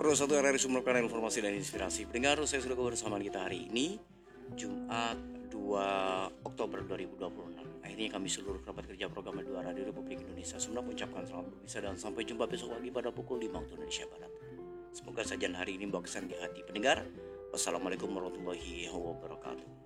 satu RRI Sumber informasi dan inspirasi. Pendengar, saya sudah bersama kita hari ini, Jumat 2 Oktober 2026. Akhirnya kami seluruh kerabat kerja program 2 Radio Republik Indonesia Sunda mengucapkan selamat berpisah dan sampai jumpa besok pagi pada pukul 5 waktu Indonesia Barat. Semoga sajian hari ini membawa kesan di hati pendengar. Wassalamualaikum warahmatullahi wabarakatuh.